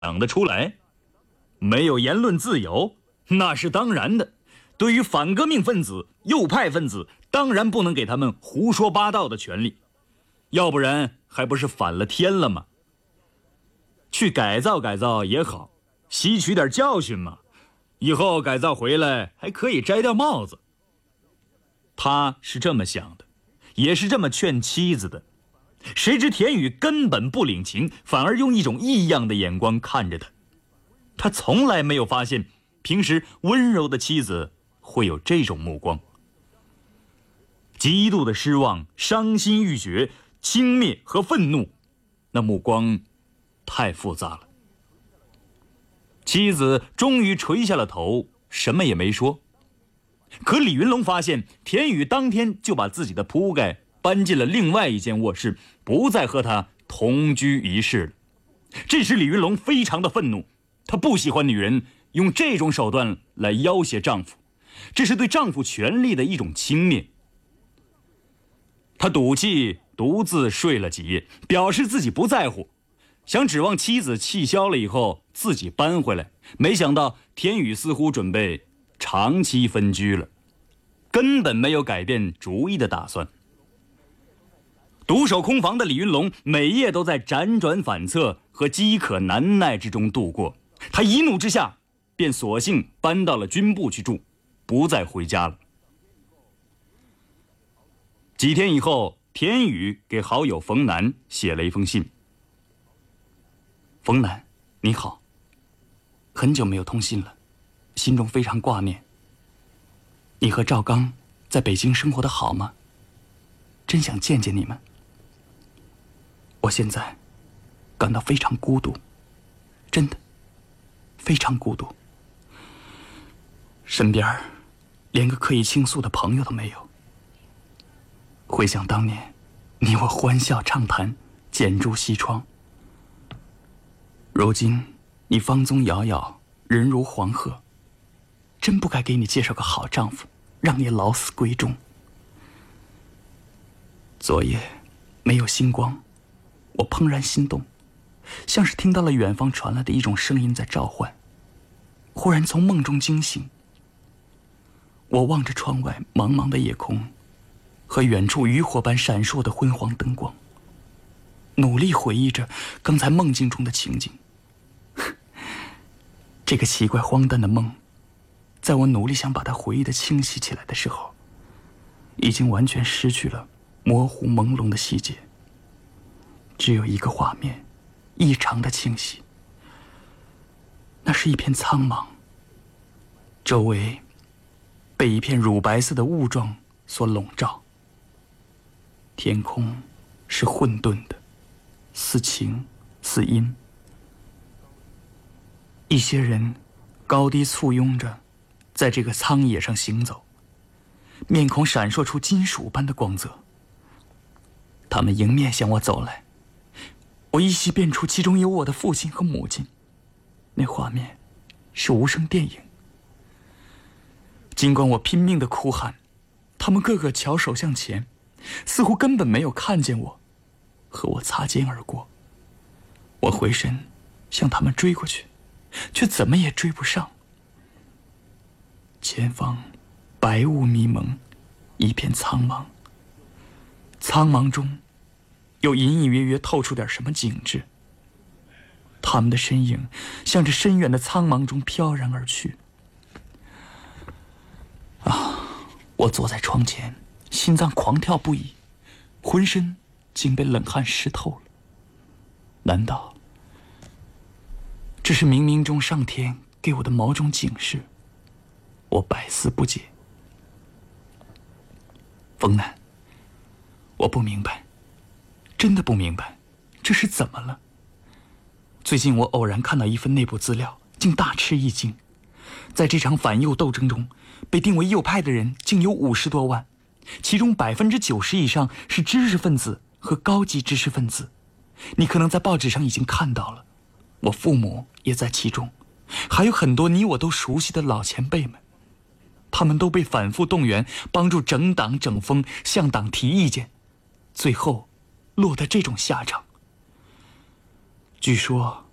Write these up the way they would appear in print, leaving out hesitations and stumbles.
得出来。没有言论自由，那是当然的。对于反革命分子、右派分子，当然不能给他们胡说八道的权利，要不然还不是反了天了吗？去改造改造也好，吸取点教训嘛，以后改造回来还可以摘掉帽子。他是这么想的，也是这么劝妻子的。谁知田宇根本不领情，反而用一种异样的眼光看着他。他从来没有发现平时温柔的妻子会有这种目光。极度的失望、伤心欲绝、轻蔑和愤怒，那目光太复杂了。妻子终于垂下了头，什么也没说。可李云龙发现田宇当天就把自己的铺盖搬进了另外一间卧室，不再和他同居一室了。这时李云龙非常的愤怒，他不喜欢女人用这种手段来要挟丈夫，这是对丈夫权力的一种轻蔑。他赌气独自睡了几夜，表示自己不在乎，想指望妻子气消了以后自己搬回来。没想到田宇似乎准备长期分居了，根本没有改变主意的打算。独守空房的李云龙每夜都在辗转反侧和饥渴难耐之中度过。他一怒之下便索性搬到了军部去住，不再回家了。几天以后，田宇给好友冯楠写了一封信。 冯楠，你好，很久没有通信了，心中非常挂念。你和赵刚在北京生活的好吗？真想见见你们。我现在感到非常孤独，真的非常孤独，身边连个可以倾诉的朋友都没有。回想当年你我欢笑畅谈，剪烛西窗，如今你芳踪遥遥，人如黄鹤，真不该给你介绍个好丈夫，让你老死闺中。昨夜没有星光，我怦然心动，像是听到了远方传来的一种声音在召唤，忽然从梦中惊醒。我望着窗外茫茫的夜空和远处渔火般闪烁的昏黄灯光，努力回忆着刚才梦境中的情景。这个奇怪荒诞的梦，在我努力想把它回忆得清晰起来的时候，已经完全失去了模糊朦胧的细节，只有一个画面异常的清晰。那是一片苍茫，周围被一片乳白色的雾状所笼罩，天空是混沌的，似晴似阴。一些人高低簇拥着在这个苍野上行走，面孔闪烁出金属般的光泽。他们迎面向我走来，我依稀辨出其中有我的父亲和母亲。那画面是无声电影。尽管我拼命地哭喊，他们个个翘首向前，似乎根本没有看见我，和我擦肩而过。我回身向他们追过去，却怎么也追不上。前方白雾迷蒙，一片苍茫，苍茫中又隐隐约约透出点什么景致。他们的身影向着深远的苍茫中飘然而去。我坐在窗前，心脏狂跳不已，浑身竟被冷汗湿透了。难道这是冥冥中上天给我的某种警示？我百思不解。冯楠，我不明白，真的不明白，这是怎么了？最近我偶然看到一份内部资料，竟大吃一惊。在这场反右斗争中，被定为右派的人竟有50多万，其中90%以上是知识分子和高级知识分子。你可能在报纸上已经看到了，我父母也在其中，还有很多你我都熟悉的老前辈们。他们都被反复动员，帮助整党整风，向党提意见，最后落得这种下场。据说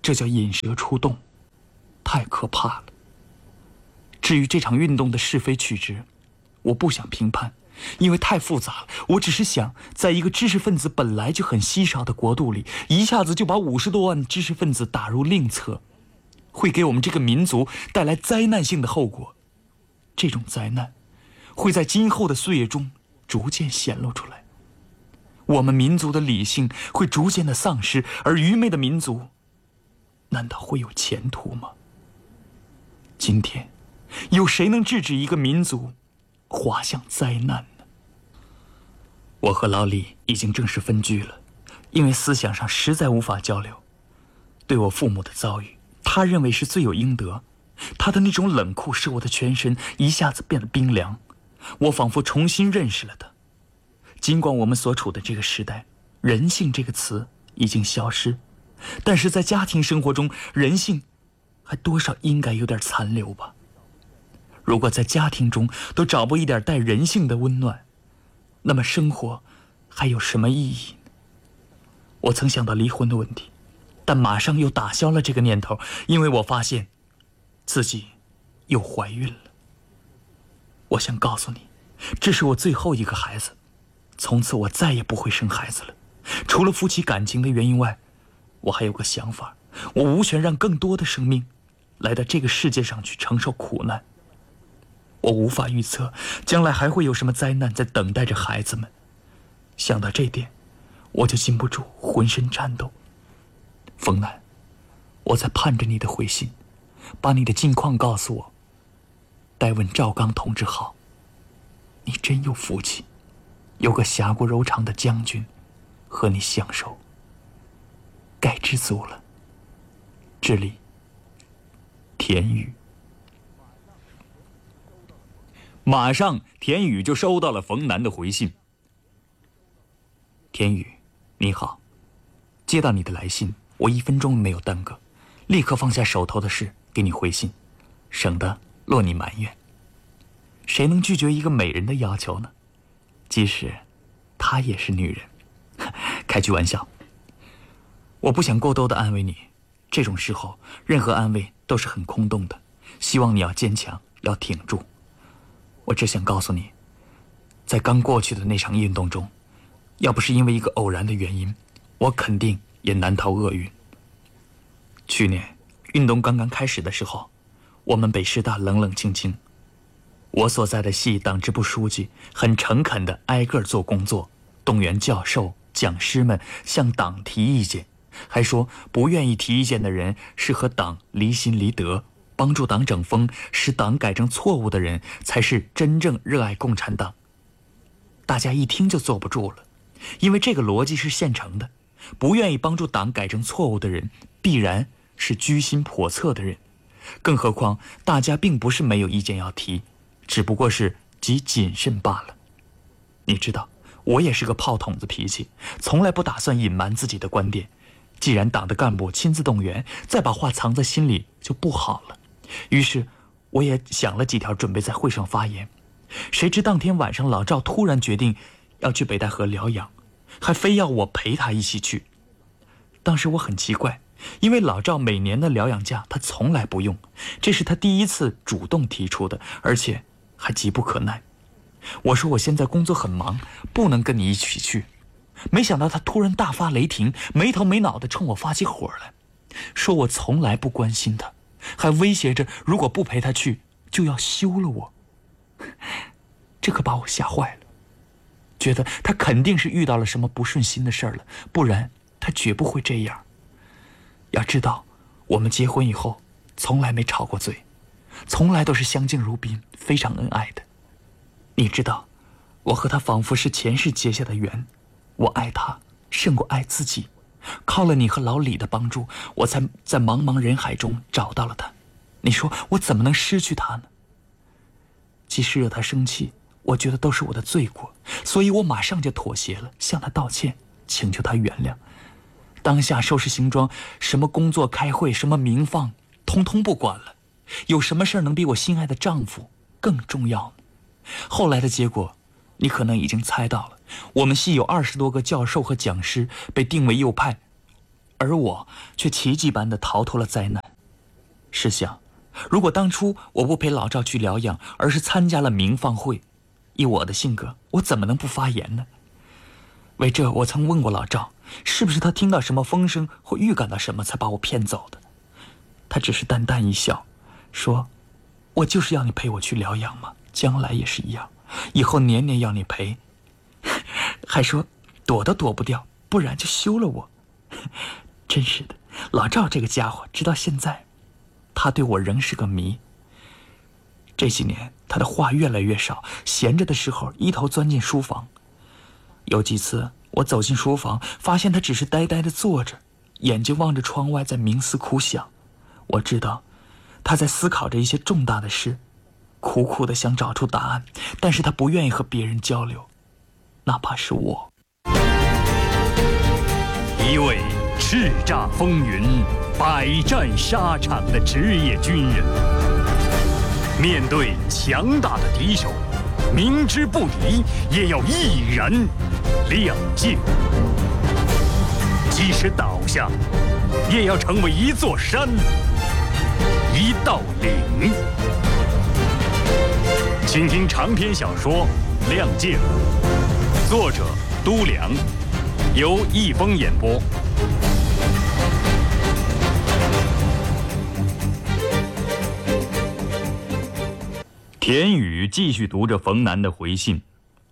这叫引蛇出洞，太可怕了。至于这场运动的是非曲直，我不想评判，因为太复杂了。我只是想，在一个知识分子本来就很稀少的国度里，一下子就把50多万知识分子打入另册，会给我们这个民族带来灾难性的后果。这种灾难会在今后的岁月中逐渐显露出来。我们民族的理性会逐渐的丧失，而愚昧的民族难道会有前途吗？今天有谁能制止一个民族滑向灾难呢？我和老李已经正式分居了，因为思想上实在无法交流。对我父母的遭遇，他认为是罪有应得。他的那种冷酷使我的全身一下子变得冰凉，我仿佛重新认识了他。尽管我们所处的这个时代，人性这个词已经消失，但是在家庭生活中，人性还多少应该有点残留吧。如果在家庭中都找不一点带人性的温暖，那么生活还有什么意义呢？我曾想到离婚的问题，但马上又打消了这个念头，因为我发现自己又怀孕了。我想告诉你，这是我最后一个孩子，从此我再也不会生孩子了。除了夫妻感情的原因外，我还有个想法，我无权让更多的生命来到这个世界上去承受苦难。我无法预测将来还会有什么灾难在等待着孩子们。想到这点，我就禁不住浑身颤抖。冯楠，我在盼着你的回信，把你的近况告诉我。代问赵刚同志好，你真有福气，有个侠骨柔肠的将军和你相守，该知足了。致力，田宇。 马上田宇就收到了冯楠的回信。 田宇，你好，接到你的来信，我1分钟没有耽搁，立刻放下手头的事给你回信，省得落你埋怨。谁能拒绝一个美人的要求呢？即使她也是女人。开句玩笑，我不想过多的安慰你，这种时候任何安慰都是很空洞的。希望你要坚强，要挺住。我只想告诉你，在刚过去的那场运动中，要不是因为一个偶然的原因，我肯定也难逃厄运。去年运动刚刚开始的时候，我们北师大冷冷清清，我所在的系党支部书记很诚恳地挨个做工作，动员教授讲师们向党提意见，还说不愿意提意见的人是和党离心离德，帮助党整风，使党改正错误的人才是真正热爱共产党。大家一听就坐不住了，因为这个逻辑是现成的，不愿意帮助党改正错误的人必然是居心叵测的人。更何况大家并不是没有意见要提，只不过是极谨慎罢了。你知道，我也是个炮筒子脾气，从来不打算隐瞒自己的观点。既然党的干部亲自动员，再把话藏在心里就不好了。于是我也想了几条，准备在会上发言。谁知当天晚上老赵突然决定要去北戴河疗养，还非要我陪他一起去。当时我很奇怪，因为老赵每年的疗养假他从来不用，这是他第一次主动提出的，而且还急不可耐。我说我现在工作很忙，不能跟你一起去。没想到他突然大发雷霆，没头没脑地冲我发起火来，说我从来不关心他，还威胁着如果不陪他去就要休了我。这可把我吓坏了，觉得他肯定是遇到了什么不顺心的事儿了，不然他绝不会这样。要知道，我们结婚以后从来没吵过嘴，从来都是相敬如宾，非常恩爱的。你知道，我和他仿佛是前世结下的缘，我爱他胜过爱自己。靠了你和老李的帮助，我才在茫茫人海中找到了他。你说我怎么能失去他呢？即使惹他生气，我觉得都是我的罪过，所以我马上就妥协了，向他道歉，请求他原谅。当下收拾行装，什么工作开会，什么鸣放，通通不管了。有什么事能比我心爱的丈夫更重要呢？后来的结果你可能已经猜到了，我们系有20多个教授和讲师被定为右派， 而我却奇迹般地逃脱了灾难。试想，如果当初我不陪老赵去疗养，而是参加了鸣放会，以我的性格，我怎么能不发言呢？为这，我曾问过老赵，是不是他听到什么风声或预感到什么才把我骗走的？他只是淡淡一笑，说：“我就是要你陪我去疗养嘛，将来也是一样，以后年年要你陪。”还说躲都躲不掉，不然就休了我。真是的，老赵这个家伙，直到现在，他对我仍是个谜。这些年，他的话越来越少，闲着的时候一头钻进书房。有几次，我走进书房，发现他只是呆呆地坐着，眼睛望着窗外，在冥思苦想。我知道，他在思考着一些重大的事，苦苦地想找出答案，但是他不愿意和别人交流，哪怕是我。 一位叱咤风云、百战沙场的职业军人，面对强大的敌手，明知不敌也要毅然亮剑，即使倒下，也要成为一座山、一道岭。请听长篇小说《亮剑》，作者都良，由易峰演播。田宇继续读着冯楠的回信。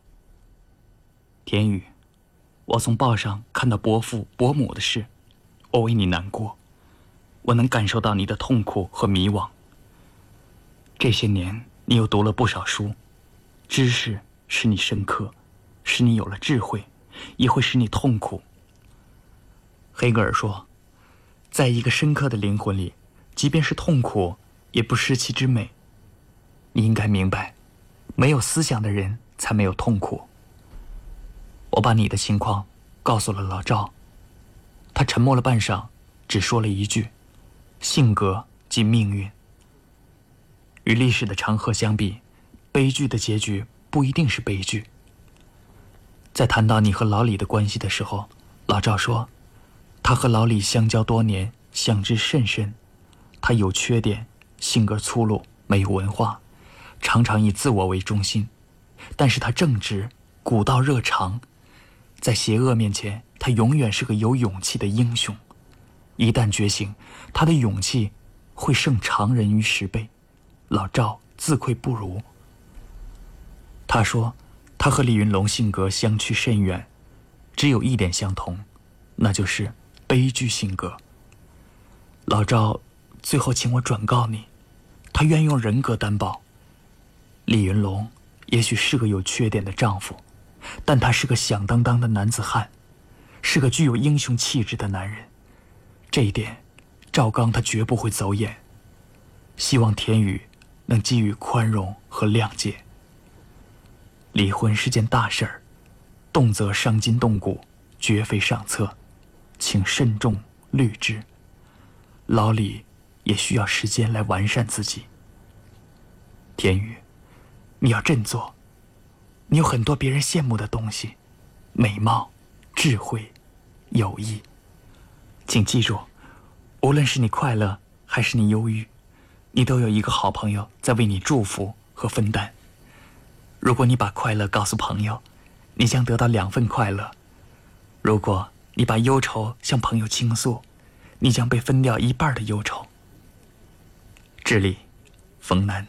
田宇，我从报上看到伯父伯母的事，我为你难过，我能感受到你的痛苦和迷惘。这些年你又读了不少书，知识使你深刻，使你有了智慧，也会使你痛苦。黑格尔说，在一个深刻的灵魂里，即便是痛苦，也不失其之美。你应该明白，没有思想的人才没有痛苦。我把你的情况告诉了老赵，他沉默了半晌，只说了一句：性格即命运。与历史的长河相比，悲剧的结局不一定是悲剧。在谈到你和老李的关系的时候，老赵说，他和老李相交多年，相知甚深。他有缺点，性格粗鲁，没有文化，常常以自我为中心，但是他正直，古道热肠，在邪恶面前，他永远是个有勇气的英雄。一旦觉醒，他的勇气会胜常人于10倍。老赵自愧不如。他说，他和李云龙性格相去甚远，只有一点相同，那就是悲剧性格。老赵最后请我转告你，他愿用人格担保。李云龙也许是个有缺点的丈夫，但他是个响当当的男子汉，是个具有英雄气质的男人。这一点，赵刚他绝不会走眼。希望田宇能给予宽容和谅解。离婚是件大事儿，动则伤筋动骨，绝非上策，请慎重虑之。老李也需要时间来完善自己。田宇，你要振作，你有很多别人羡慕的东西，美貌、智慧、友谊。请记住，无论是你快乐还是你忧郁，你都有一个好朋友在为你祝福和分担。如果你把快乐告诉朋友，你将得到2份快乐；如果你把忧愁向朋友倾诉，你将被分掉1半的忧愁。致力，冯楠。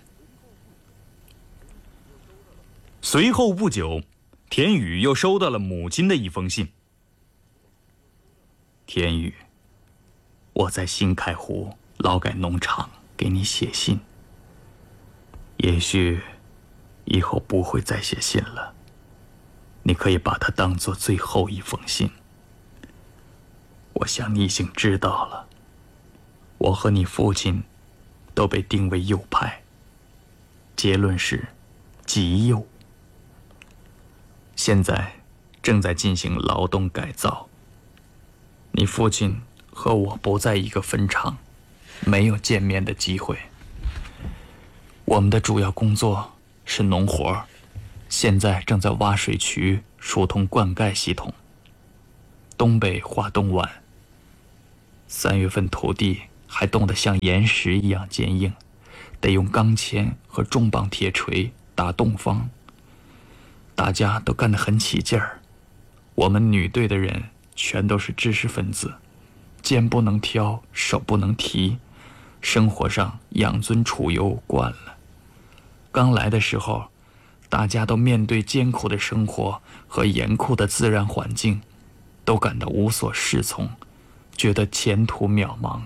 随后不久，田宇又收到了母亲的一封信。 田宇，我在新开湖劳改农场给你写信，也许以后不会再写信了，你可以把它当作最后一封信。我想你已经知道了，我和你父亲都被定为右派，结论是极右。现在正在进行劳动改造，你父亲和我不在一个坟场，没有见面的机会。我们的主要工作是农活，现在正在挖水渠，疏通灌溉系统。东北华东晚， 3月份土地还冻得像岩石一样坚硬，得用钢钎和重磅铁锤打洞方。大家都干得很起劲儿。我们女队的人全都是知识分子，肩不能挑，手不能提，生活上养尊处优惯了。刚来的时候，大家都面对艰苦的生活和严酷的自然环境，都感到无所适从，觉得前途渺茫。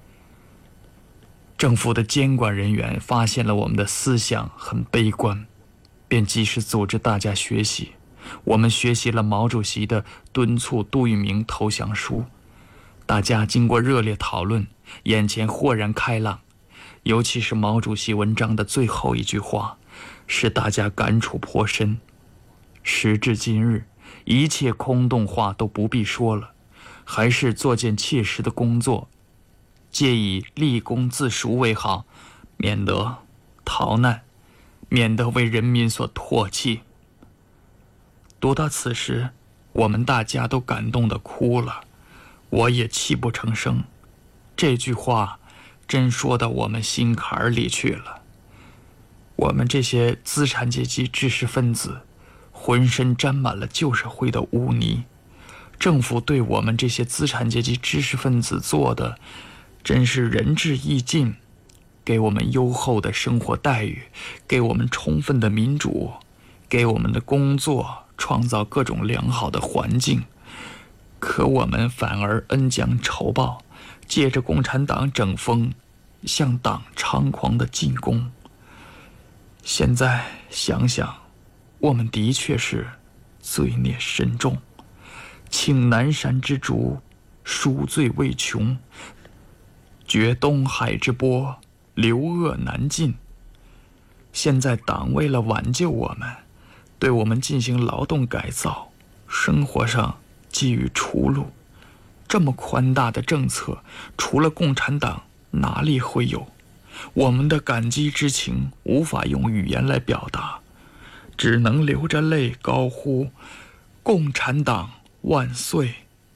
政府的监管人员发现了我们的思想很悲观，便及时组织大家学习。我们学习了毛主席的敦促杜聿明投降书，大家经过热烈讨论，眼前豁然开朗。尤其是毛主席文章的最后一句话，使大家感触颇深。时至今日，一切空洞话都不必说了，还是做件切实的工作，借以立功自赎为好，免得逃难，免得为人民所唾弃。读到此时，我们大家都感动得哭了，我也泣不成声。这句话真说到我们心坎里去了。我们这些资产阶级知识分子，浑身沾满了旧社会的污泥。政府对我们这些资产阶级知识分子做的，真是仁至义尽，给我们优厚的生活待遇，给我们充分的民主，给我们的工作创造各种良好的环境。可我们反而恩将仇报，借着共产党整风，向党猖狂的进攻。现在想想，我们的确是罪孽深重，倾南山之竹，赎罪未穷，决东海之波，流恶难尽。现在党为了挽救我们，对我们进行劳动改造，生活上给予出路。这么宽大的政策，除了共产党哪里会有？我们的感激之情无法用语言来表达，只能流着泪高呼共产党万岁。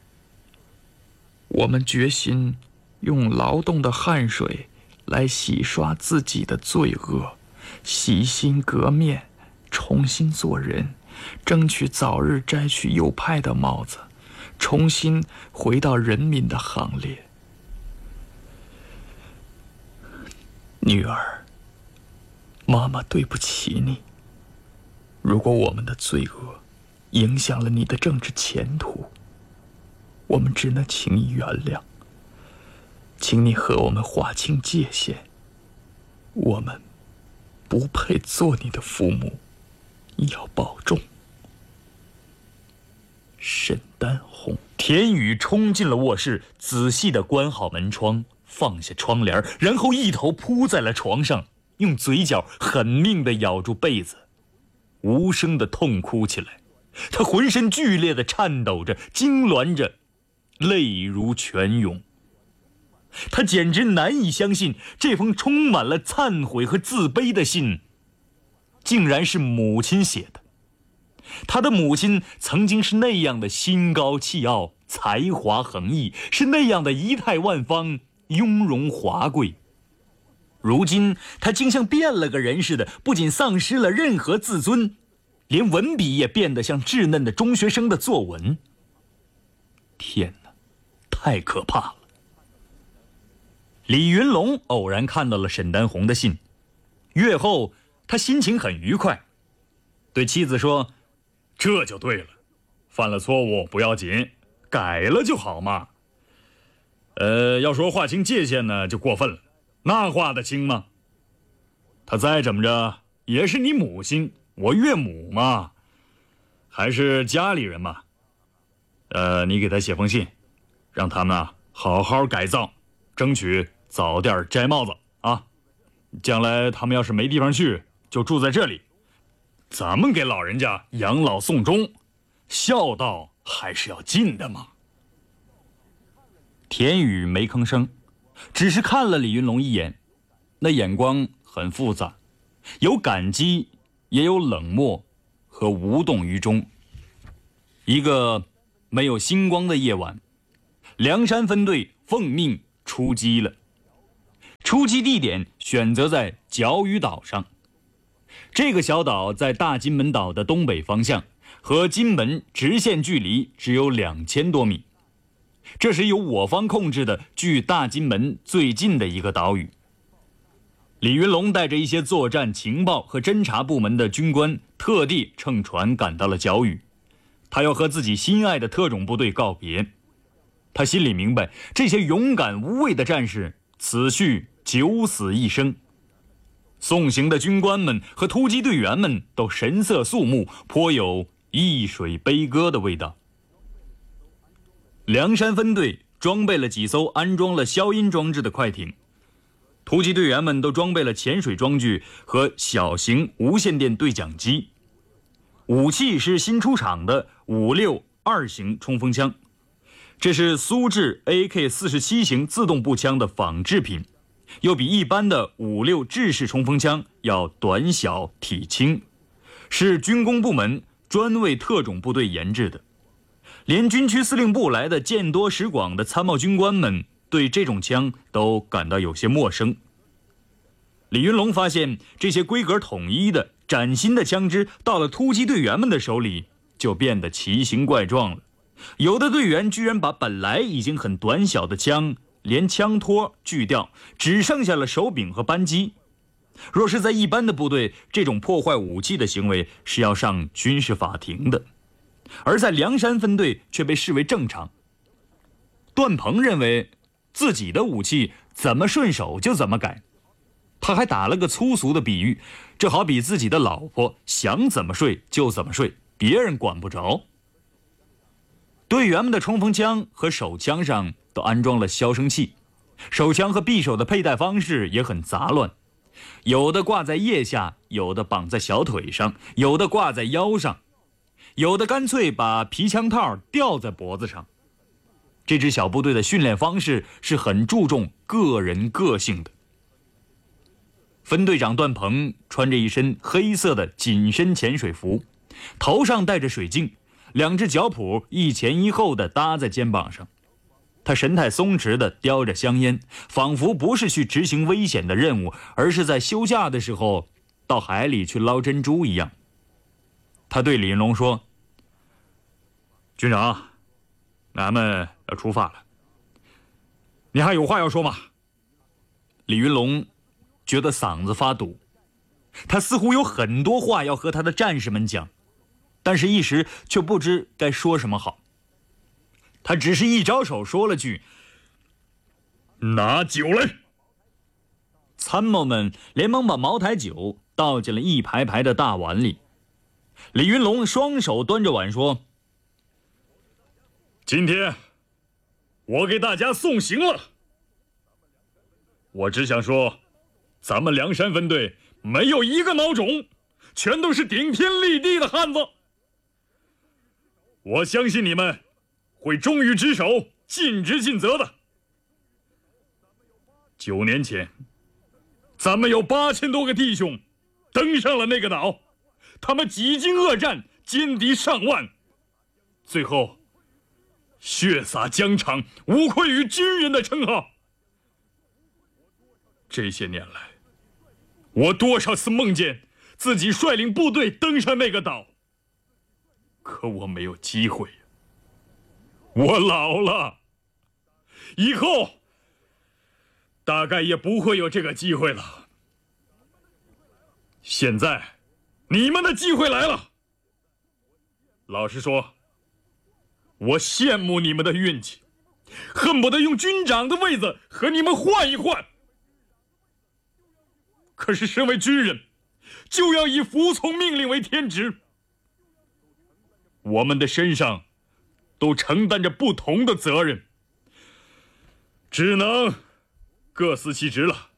我们决心用劳动的汗水来洗刷自己的罪恶，洗心革面，重新做人，争取早日摘去右派的帽子，重新回到人民的行列。女儿，妈妈对不起你。如果我们的罪恶影响了你的政治前途，我们只能请你原谅，请你和我们划清界限。我们不配做你的父母，你要保重。沈丹红。 田宇冲进了卧室，仔细地关好门窗，放下窗帘，然后一头扑在了床上，用嘴角狠命地咬住被子，无声地痛哭起来。他浑身剧烈地颤抖着，痉挛着，泪如泉涌。他简直难以相信，这封充满了忏悔和自卑的信，竟然是母亲写的。他的母亲曾经是那样的心高气傲，才华横溢，是那样的仪态万方，雍容华贵。如今他竟像变了个人似的，不仅丧失了任何自尊，连文笔也变得像稚嫩的中学生的作文。天哪，太可怕了！李云龙偶然看到了沈丹红的信，阅后他心情很愉快，对妻子说：“这就对了，犯了错误不要紧，改了就好嘛。要说划清界限呢，就过分了，那划得清吗？他再怎么着也是你母亲，我岳母嘛，还是家里人嘛。你给他写封信，让他们好好改造，争取早点摘帽子啊。将来他们要是没地方去，就住在这里。咱们给老人家养老送终，孝道还是要尽的嘛。”田宇没吭声，只是看了李云龙一眼，那眼光很复杂，有感激，也有冷漠和无动于衷。一个没有星光的夜晚，梁山分队奉命出击了。出击地点选择在角屿岛上。这个小岛在大金门岛的东北方向，和金门直线距离只有2000多米。这是由我方控制的距大金门最近的一个岛屿。李云龙带着一些作战情报和侦察部门的军官，特地乘船赶到了角屿。他要和自己心爱的特种部队告别。他心里明白，这些勇敢无畏的战士此去九死一生。送行的军官们和突击队员们都神色肃穆，颇有一水悲歌的味道。梁山分队装备了几艘安装了消音装置的快艇，突击队员们都装备了潜水装具和小型无线电对讲机，武器是新出厂的562型冲锋枪，这是苏制 AK-47型自动步枪的仿制品，又比一般的56制式冲锋枪要短小体轻，是军工部门专为特种部队研制的。连军区司令部来的见多识广的参谋军官们对这种枪都感到有些陌生。李云龙发现，这些规格统一的崭新的枪支到了突击队员们的手里就变得奇形怪状了。有的队员居然把本来已经很短小的枪连枪托锯掉，只剩下了手柄和扳机。若是在一般的部队，这种破坏武器的行为是要上军事法庭的，而在梁山分队却被视为正常。段鹏认为自己的武器怎么顺手就怎么改，他还打了个粗俗的比喻，这好比自己的老婆想怎么睡就怎么睡，别人管不着。队员们的冲锋枪和手枪上都安装了消声器，手枪和匕首的佩戴方式也很杂乱，有的挂在腋下，有的绑在小腿上，有的挂在腰上，有的干脆把皮枪套吊在脖子上。这支小部队的训练方式是很注重个人个性的。分队长段鹏穿着一身黑色的紧身潜水服，头上戴着水镜，2只脚蹼一前一后地搭在肩膀上。他神态松弛地叼着香烟，仿佛不是去执行危险的任务，而是在休假的时候到海里去捞珍珠一样。他对李云龙说：“军长，俺们要出发了，你还有话要说吗？”李云龙觉得嗓子发堵，他似乎有很多话要和他的战士们讲，但是一时却不知该说什么好。他只是一招手说了句：“拿酒来。”参谋们连忙把茅台酒倒进了一排排的大碗里。李云龙双手端着碗说：“今天我给大家送行了。我只想说，咱们梁山分队没有一个孬种，全都是顶天立地的汉子。我相信你们会忠于职守，尽职尽责的。9年前，咱们有8000多个弟兄登上了那个岛，他们几经恶战，歼敌上万，最后血洒疆场，无愧于军人的称号。这些年来，我多少次梦见自己率领部队登上那个岛，可我没有机会。我老了，以后大概也不会有这个机会了。现在你们的机会来了。老实说，我羡慕你们的运气，恨不得用军长的位子和你们换一换。可是身为军人，就要以服从命令为天职。我们的身上都承担着不同的责任，只能各司其职了。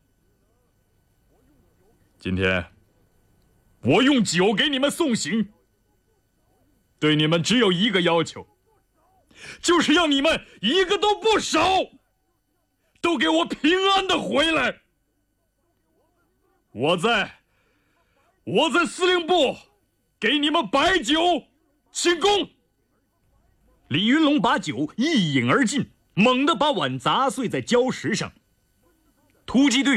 今天我用酒给你们送行，对你们只有一个要求，就是要你们一个都不少，都给我平安的回来。我在司令部给你们摆酒庆功。李云龙把酒一饮而尽， 猛地把碗砸碎在礁石上。突击队